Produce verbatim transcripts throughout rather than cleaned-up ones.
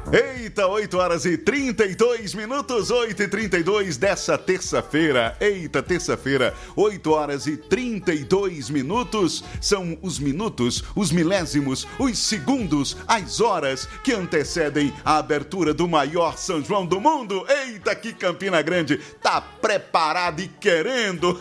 Eita, oito horas e trinta e dois minutos, oito e trinta e dois dessa terça-feira. Eita, terça-feira, oito horas e trinta e dois minutos. São os minutos, os milésimos, os segundos, as horas que antecedem a abertura do maior São João do mundo. Eita, que Campina Grande tá preparado e querendo.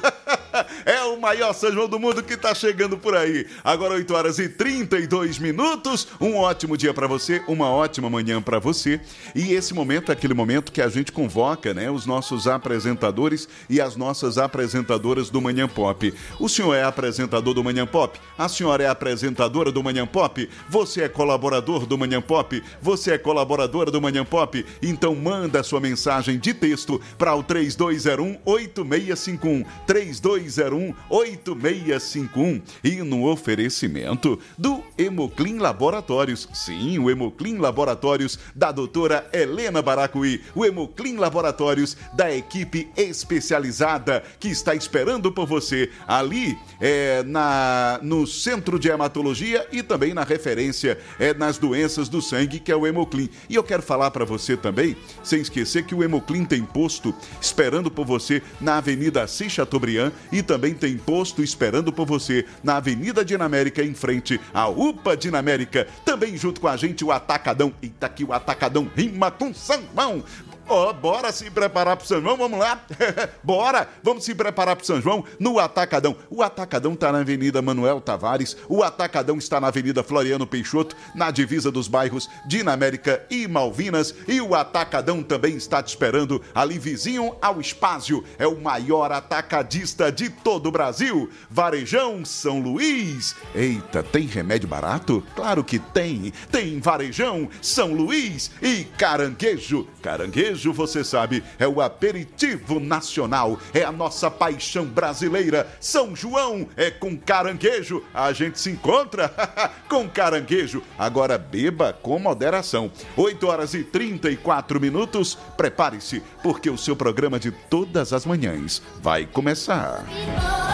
É o maior São João do mundo que tá chegando por aí. Agora oito horas e trinta e dois minutos. Um ótimo dia para você, uma ótima manhã para você. E esse momento é aquele momento que a gente convoca, né, os nossos apresentadores e as nossas apresentadoras do Manhã Pop. O senhor é apresentador do Manhã Pop? A senhora é apresentadora do Manhã Pop? Você é colaborador do Manhã Pop? Você é colaboradora do Manhã Pop? Então manda a sua mensagem de texto para o três dois zero um, oito seis cinco um, três dois zero um, oito seis cinco um. E no oferecimento do Hemoclin Laboratórios. Sim, o Hemoclin Laboratórios da doutora Helena Baracuí, o Hemoclin Laboratórios da equipe especializada que está esperando por você ali é, na, no Centro de Hematologia e também na referência é, nas doenças do sangue, que é o Hemoclin. E eu quero falar para você também, sem esquecer que o Hemoclin tem posto esperando por você na Avenida Assis Chateaubriand e também tem posto esperando por você na Avenida Dinamérica, em frente à U P A Dinamérica. Também junto com a gente o Atacadão. Eita, aqui o Atacadão rima com São João. Oh, bora se preparar pro São João, vamos lá? Bora, vamos se preparar pro São João no Atacadão. O Atacadão está na Avenida Manuel Tavares, o Atacadão está na Avenida Floriano Peixoto, na divisa dos bairros Dinamérica e Malvinas, e o Atacadão também está te esperando ali vizinho ao Espásio. É o maior atacadista de todo o Brasil. Varejão São Luís. Eita, tem remédio barato? Claro que tem. Tem Varejão São Luís e Caranguejo. Caranguejo, você sabe, é o aperitivo nacional, é a nossa paixão brasileira. São João é com caranguejo, a gente se encontra com caranguejo. Agora beba com moderação. oito horas e trinta e quatro minutos, prepare-se, porque o seu programa de todas as manhãs vai começar.